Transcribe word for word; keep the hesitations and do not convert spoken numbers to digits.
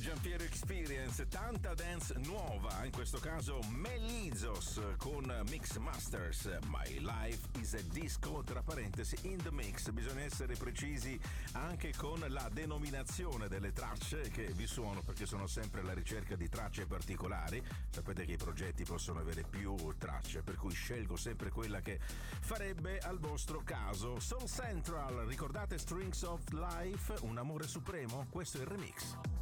Giampiero Experience, tanta dance nuova, in questo caso Melizos con Mix Masters, My Life is a Disco, tra parentesi, in the mix. Bisogna essere precisi anche con la denominazione delle tracce che vi suono, perché sono sempre alla ricerca di tracce particolari. Sapete che i progetti possono avere più tracce, per cui scelgo sempre quella che farebbe al vostro caso. Soul Central, ricordate Strings of Life, un amore supremo? Questo è il remix.